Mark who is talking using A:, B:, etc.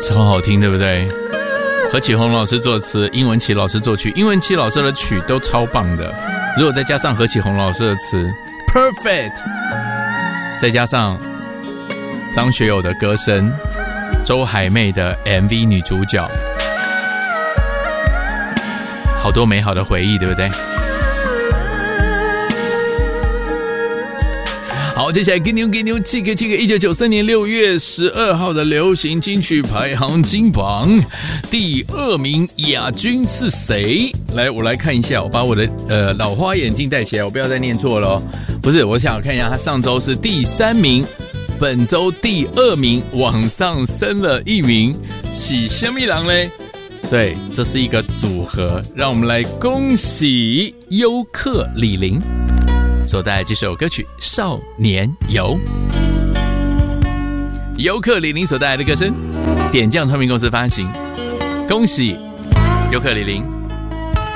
A: 超好听，对不对？何启宏老师作词，殷文琪老师作曲，殷文琪老师的曲都超棒的。如果再加上何启宏老师的词 ，perfect， 再加上张学友的歌声，周海媚的 MV 女主角，好多美好的回忆，对不对？好，接下来给牛7个1993年6月12号的流行金曲排行金榜第2名亚军是谁？来，我来看一下，我把我的老花眼镜戴起来，我不要再念错了哦。不是，我想看一下，他上周是第3名，本周第2名，往上升了1名，是什么人呢？对，这是一个组合，让我们来恭喜优客李林所带来这首歌曲《少年游》，优客李林所带来的歌声，点将唱片公司发行，恭喜优客李林。